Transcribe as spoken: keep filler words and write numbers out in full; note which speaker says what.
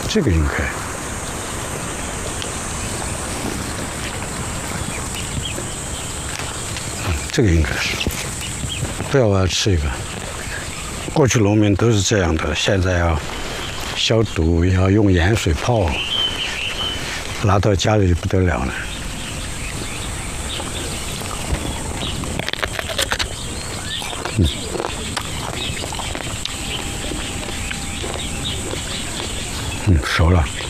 Speaker 1: 这个应该。嗯，这个应该是。不要我要吃一个。过去农民都是这样的，现在要消毒，要用盐水泡，拿到家里就不得了了。嗯。嗯，熟了。